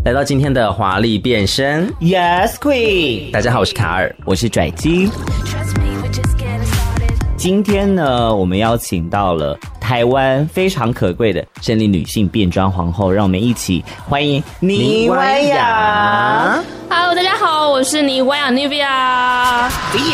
来到今天的华丽变身 Yes Queen， 大家好，我是卡尔， 我是拽鸡。今天呢，我们邀请到了台湾非常可贵的生理女性变装皇后，让我们一起欢迎妮维雅。 Hello， 大家好，我是妮维雅 Nivea。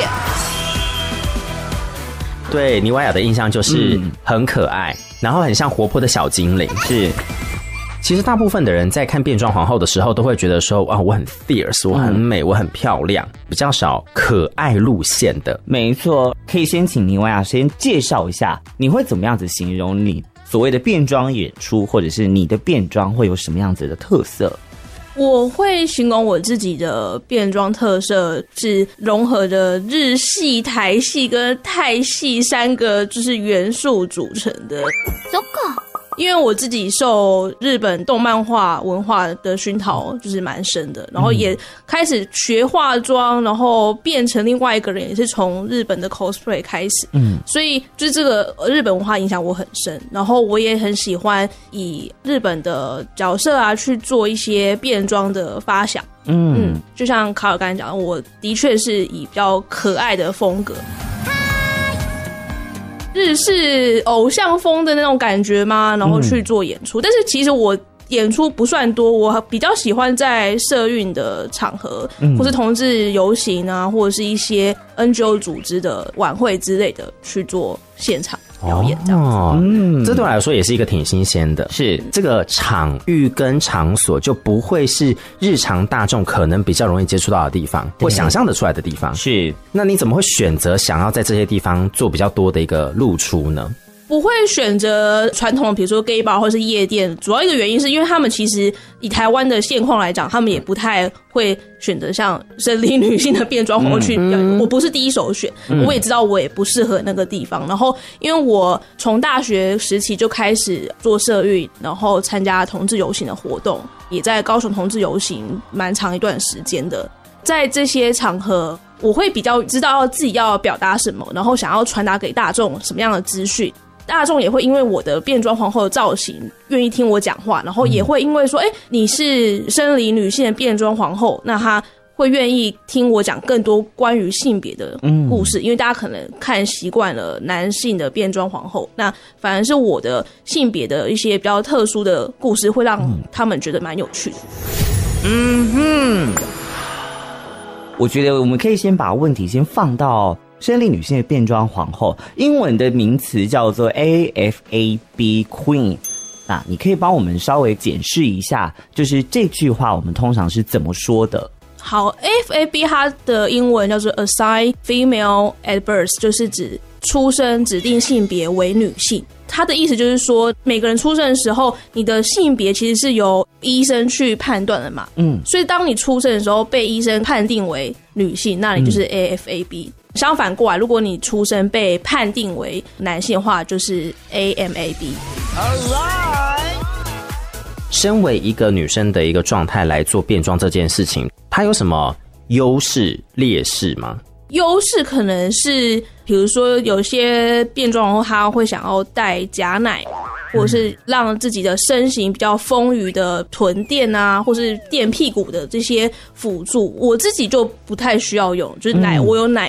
对妮维雅的印象就是很可爱，然后很像活泼的小精灵。 是。 其实大部分的人在看变装皇后的时候，都会觉得说，哇，我很 fierce， 我很美，我很漂亮，比较少可爱路线的。 没错，可以先请妮维雅先介绍一下，你会怎么样子形容你所谓的变装演出，或者是你的变装会有什么样子的特色？ 我会形容我自己的变装特色是融合着日系、台系跟泰系3个就是元素组成的。因为我自己受日本动漫画文化的熏陶就是蛮深的，然后也开始学化妆，然后变成另外一个人，也是从日本的 cosplay 开始。所以就是这个日本文化影响我很深，然后我也很喜欢以日本的角色啊去做一些变装的发想。就像卡尔刚才讲的，我的确是以比较可爱的风格。日式偶像风的那种感觉吗？然后去做演出，但是其实我演出不算多，我比较喜欢在社运的场合，或是同志游行啊，或者是一些 NGO 组织的晚会之类的去做现场表演这样子。 这对我来说也是一个挺新鲜的，是这个场域跟场所就不会是日常大众可能比较容易接触到的地方，或想象得出来的地方。是，那你怎么会选择想要在这些地方做比较多的一个露出呢？ 不会选择传统的比如说 gay bar 或是夜店，主要一个原因是因为他们其实以台湾的现况来讲，他们也不太会选择像生理女性的变装皇后去表演。我不是第一首选，我也知道我也不适合那个地方。然后因为我从大学时期就开始做社运，然后参加同志游行的活动，也在高雄同志游行蛮长一段时间的。在这些场合，我会比较知道自己要表达什么，然后想要传达给大众什么样的资讯。大众也会因为我的变装皇后的造型愿意听我讲话，然后也会因为说你是生理女性的变装皇后，那他会愿意听我讲更多关于性别的故事。因为大家可能看习惯了男性的变装皇后，那反而是我的性别的一些比较特殊的故事会让他们觉得蛮有趣的。 我觉得我们可以先把问题先放到生理女性的变装皇后，英文的名词叫做 AFAB Queen。那你可以帮我们稍微解释一下，就是这句话我们通常是怎么说的？ 好 ，AFAB 它的英文叫做 Assign Female at Birth， 就是指出生指定性别为女性。它的意思就是说，每个人出生的时候，你的性别其实是由医生去判断的嘛。所以当你出生的时候被医生判定为女性，那你就是 AFAB。相反过来，如果你出生被判定为男性的话，就是 AMAB。 身为一个女生的一个状态来做变装这件事情，它有什么优势劣势吗？ 优势可能是比如说有些变装皇后她会想要带假奶，或者是让自己的身形比较丰腴的臀垫啊，或是垫屁股的这些辅助，我自己就不太需要用，就是我有奶